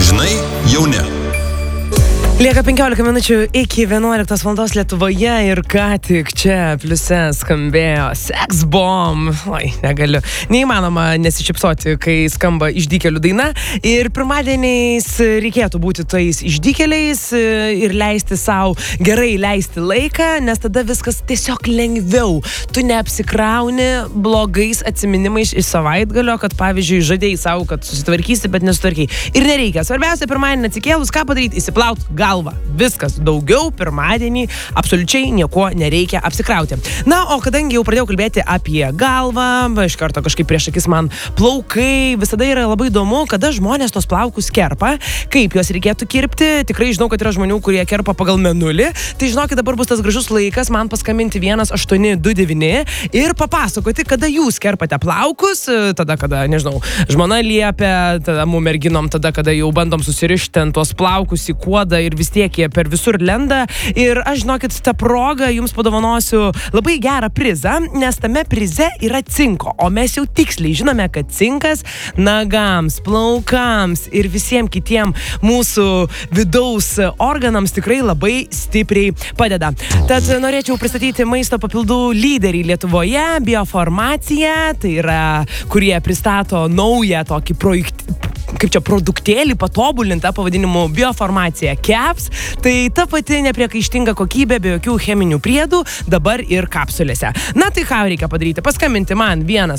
Žinai, jau ne. Lieka 15 minučių iki 11 valandos Lietuvoje ir ką tik čia pliuse skambėjo Sex Bomb. Oi, negaliu. Neįmanoma nesišypsoti, kai skamba Išdykėlių daina. Ir pirmadieniais reikėtų būti tais išdykėliais ir leisti savo gerai leisti laiką, nes tada viskas tiesiog lengviau. Tu neapsikrauni blogais atsiminimais iš savaitgalio, kad pavyzdžiui žadėjai savo, kad susitvarkysi, bet nesutvarkiai. Ir nereikia. Svarbiausia, pirmadienį atsikėlus, ką padaryti? Įsiplaut galvą. Viskas. Daugiau pirmadienį absoliučiai nieko nereikia apsikrauti. Na, o kadangi jau pradėjau kalbėti apie galvą, iš karto kažkaip prieš akis man plaukai, visada yra labai įdomu, kada žmonės tos plaukus kerpa, kaip juos reikėtų kirpti. Tikrai žinau, kad yra žmonių, kurie kerpa pagal menulį. Tai žinokit, dabar bus tas gražus laikas man paskambinti 1829 ir papasakoti, kada jūs kerpate plaukus, tada, kada, nežinau, žmona liepia, tada mūsų merginom, tada, kada jau bandom susirišti ant tuos plaukus į kuodą ir vis tiek jie per visur lenda. Ir aš, žinokit, tą progą jums padovanosiu labai gerą prizą, nes tame prize yra cinko. O mes jau tiksliai žinome, kad cinkas nagams, plaukams ir visiems kitiem mūsų vidaus organams tikrai labai stipriai padeda. Tad norėčiau pristatyti maisto papildų lyderį Lietuvoje, Biofarmacija, tai yra, kurie pristato naują tokį produktėlį patobulintą pavadinimu Biofarmacija Caps. Tai ta pati nepriekaištinga kokybė be jokių cheminių priedų dabar ir kapsulėse. Na tai ką reikia padaryti? Paskambinti man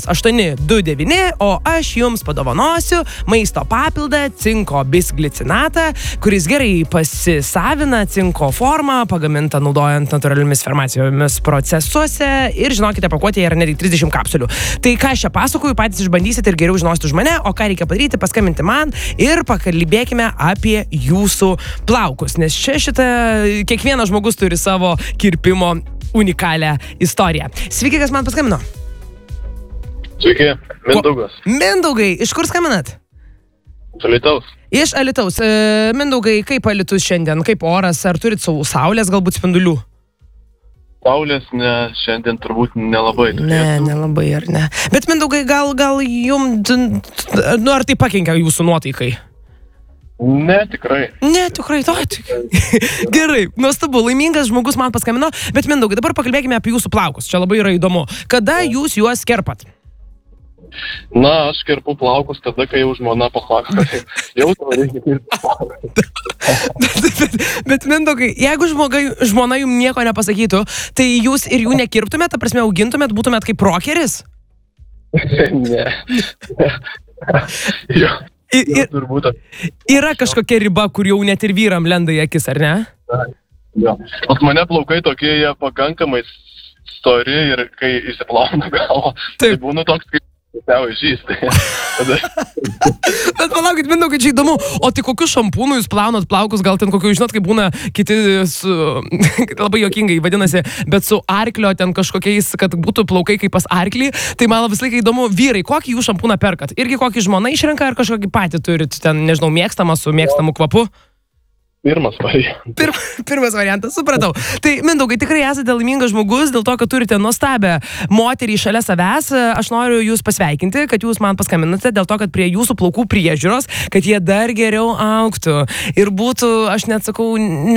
1829, o aš jums padovanosiu maisto papildą cinko bisglicinatą, kuris gerai pasisavina cinko formą, pagaminta naudojant natūraliomis farmacijomis procesuose ir žinokite, pakuotėje yra netgi 30 kapsulių. Tai ką aš čia pasakoju, patys išbandysite ir geriau žinosite už mane, o ką reikia padaryti, paskambinti man ir pakalbėkime apie jūsų plaukus, nes čia kiekvienas žmogus turi savo kirpimo unikalią istoriją. Sveiki, kas man paskambino? Sveiki, Mindaugas. Mindaugai, iš kur skambinat? Iš Alytaus. Iš Alytaus. Mindaugai, kaip Alytus šiandien, kaip oras, ar turit saulės galbūt spindulių? Saulės, ne, šiandien turbūt nelabai. Nelabai, ar ne? Bet Mindaugai, gal jums, ar tai pakenkia jūsų nuotaikai? Ne, tikrai. Ne, tikrai, Gerai, nuostabu, laimingas žmogus man paskambino, bet Mindaugai, dabar pakalbėkime apie jūsų plaukus, čia labai yra įdomu. Kada jūs juos kerpat? Na, aš kerpu plaukus tada, kai jau žmona pasako, kad jau to reikia kirpti plaukus. Bet Mindaugai, jeigu žmona jums nieko nepasakytų, tai jūs ir jų nekirptumėt, ta prasme augintumėt, būtumėt kaip rokeris? Ne. Yra kažkokia riba, kur jau net ir vyram lenda į akis, ar ne? Jo. Pas mane plaukai tokie, jie pakankamai stori ir kai įsiplauna galvą, tai būna toks kaip pusiaužys. Bet palaukit, Mindaugai, čia įdomu, o tai kokiu šampūnu jūs plaunat plaukus, gal ten kokiu, žinot, kaip būna kiti labai juokingai vadinasi, bet su arklio ten kažkokiais, kad būtų plaukai kaip pas arklį, tai man vis laikai įdomu, vyrai, kokį jūs šampūną perkat? Irgi kokį žmona išrenka, ar kažkokį patį turit ten, nežinau, mėgstamą su mėgstamu kvapu? Pirmas variantas. Pirmas variantas, supratau. Tai, Mindaugai, tikrai esate laimingas žmogus dėl to, kad turite nuostabią moterį šalia savęs. Aš noriu jūs pasveikinti, kad jūs man paskambinote dėl to, kad prie jūsų plaukų priežiūros, kad jie dar geriau augtų. Ir būtų, aš net sakau,